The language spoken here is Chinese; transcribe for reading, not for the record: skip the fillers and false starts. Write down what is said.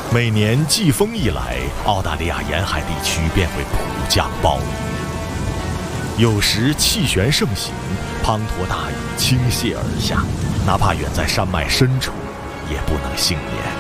每年季风一来，澳大利亚沿海地区便会普降暴雨，有时气旋盛行，滂沱大雨倾泻而下，哪怕远在山脉深处，也不能幸免。